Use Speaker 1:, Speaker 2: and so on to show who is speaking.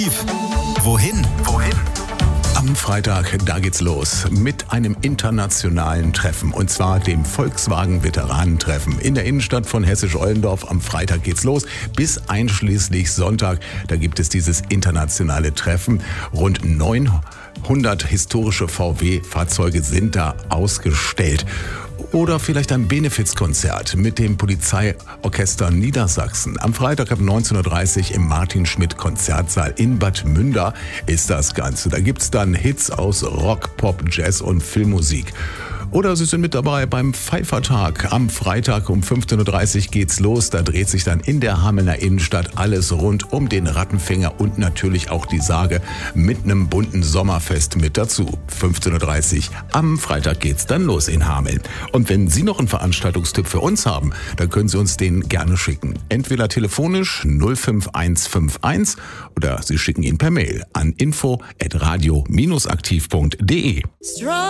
Speaker 1: Wohin?
Speaker 2: Am Freitag, da geht's los mit einem internationalen Treffen, und zwar dem Volkswagen-Veteranentreffen in der Innenstadt von Hessisch-Ollendorf. Am Freitag geht's los bis einschließlich Sonntag. Da gibt es dieses internationale Treffen. Rund 900 historische VW-Fahrzeuge sind da ausgestellt. Oder vielleicht ein Benefizkonzert mit dem Polizeiorchester Niedersachsen. Am Freitag ab 19.30 Uhr im Martin-Schmidt-Konzertsaal in Bad Münder ist das Ganze. Da gibt's dann Hits aus Rock, Pop, Jazz und Filmmusik. Oder Sie sind mit dabei beim Pfeiffertag. Am Freitag um 15.30 Uhr geht's los. Da dreht sich dann in der Hamelner Innenstadt alles rund um den Rattenfänger und natürlich auch die Sage mit einem bunten Sommerfest mit dazu. 15.30 Uhr am Freitag geht's dann los in Hameln. Und wenn Sie noch einen Veranstaltungstipp für uns haben, dann können Sie uns den gerne schicken. Entweder telefonisch 05151 oder Sie schicken ihn per Mail an info@radio-aktiv.de.